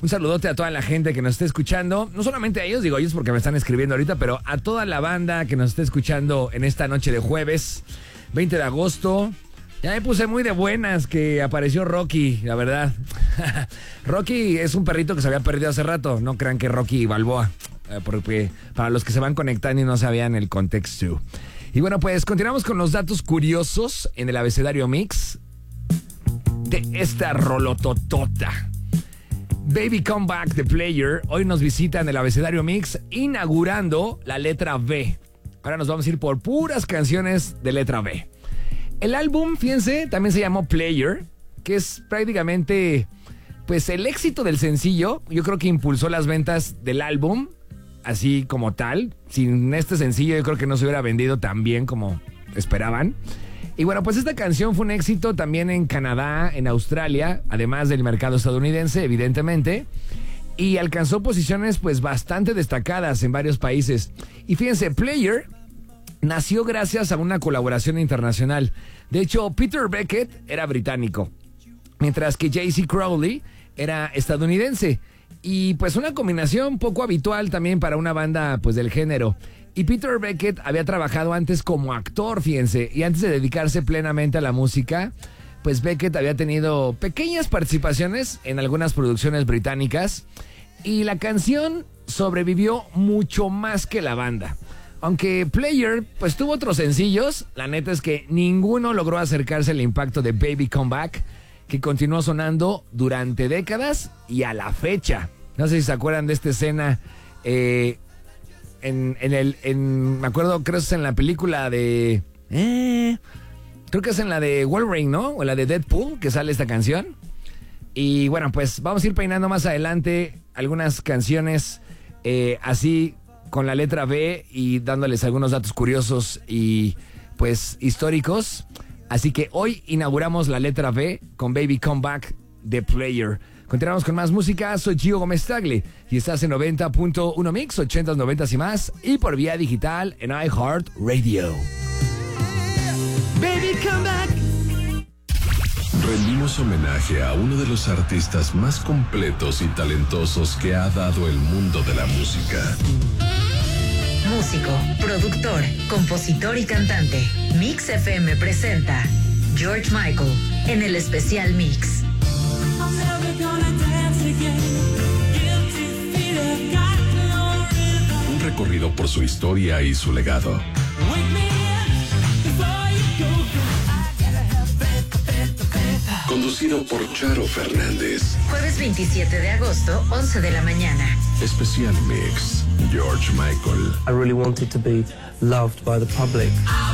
Un saludote a toda la gente que nos está escuchando. No solamente a ellos, digo ellos porque me están escribiendo ahorita, pero a toda la banda que nos está escuchando en esta noche de jueves, 20 de agosto. Ya me puse muy de buenas que apareció Rocky, la verdad. Rocky es un perrito que se había perdido hace rato. No crean que Rocky Balboa, porque para los que se van conectando y no sabían el contexto. Y bueno, pues continuamos con los datos curiosos en el abecedario mix de esta rolototota. Baby Come Back, The Player, hoy nos visita en el abecedario mix inaugurando la letra B. Ahora nos vamos a ir por puras canciones de letra B. El álbum, fíjense, también se llamó Player, que es prácticamente pues el éxito del sencillo. Yo creo que impulsó las ventas del álbum, así como tal. Sin este sencillo yo creo que no se hubiera vendido tan bien como esperaban. Y bueno, pues esta canción fue un éxito también en Canadá, en Australia, además del mercado estadounidense, evidentemente. Y alcanzó posiciones pues bastante destacadas en varios países. Y fíjense, Player nació gracias a una colaboración internacional. De hecho, Peter Beckett era británico, mientras que J.C. Crowley era estadounidense. Y pues una combinación poco habitual también para una banda pues del género. Y Peter Beckett había trabajado antes como actor, fíjense, y antes de dedicarse plenamente a la música, pues Beckett había tenido pequeñas participaciones en algunas producciones británicas. Y la canción sobrevivió mucho más que la banda. Aunque Player pues tuvo otros sencillos, la neta es que ninguno logró acercarse al impacto de Baby Come Back, que continuó sonando durante décadas y a la fecha. No sé si se acuerdan de esta escena, me acuerdo, creo que es en la película de... creo que es en la de Wolverine, ¿no? O en la de Deadpool, que sale esta canción. Y bueno, pues vamos a ir peinando más adelante algunas canciones así con la letra B y dándoles algunos datos curiosos y pues históricos. Así que hoy inauguramos la letra B con Baby Come Back, The Player. Continuamos con más música. Soy Gio Gómez Tagle y estás en 90.1 Mix, 80s, 90s y más, y por vía digital en iHeartRadio. Baby Come Back. Rendimos homenaje a uno de los artistas más completos y talentosos que ha dado el mundo de la música. Músico, productor, compositor y cantante. Mix FM presenta George Michael en el especial Mix. Un recorrido por su historia y su legado. Conducido por Charo Fernández. Jueves 27 de agosto, 11 de la mañana. Especial Mix, George Michael. I really wanted to be loved by the public.